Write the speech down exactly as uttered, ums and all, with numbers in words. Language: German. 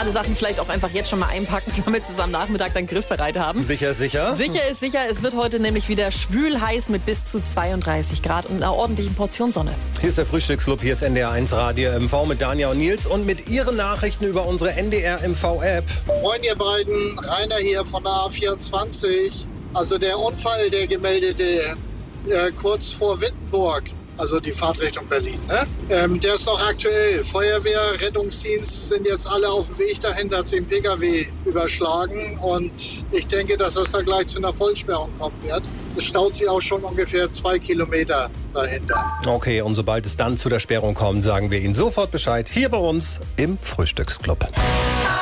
Badesachen vielleicht auch einfach jetzt schon mal einpacken, damit Sie es am Nachmittag dann griffbereit haben. Sicher, sicher? Sicher ist sicher. Es wird heute nämlich wieder schwül heiß mit bis zu zweiunddreißig Grad und einer ordentlichen Portion Sonne. Hier ist der Frühstücksclub, hier ist N D R eins Radio M V mit Danja und Nils und mit Ihren Nachrichten über unsere N D R M V-App. Moin ihr beiden, Rainer hier von der A vierundzwanzig. Also der Unfall, der gemeldete äh, kurz vor Wittenburg, also die Fahrtrichtung Berlin, ne? ähm, der ist noch aktuell. Feuerwehr, Rettungsdienst sind jetzt alle auf dem Weg dahin, da hat sich ein P K W überschlagen und ich denke, dass es da gleich zu einer Vollsperrung kommen wird. Es staut sich auch schon ungefähr zwei Kilometer dahinter. Okay, und sobald es dann zu der Sperrung kommt, sagen wir Ihnen sofort Bescheid hier bei uns im Frühstücksclub.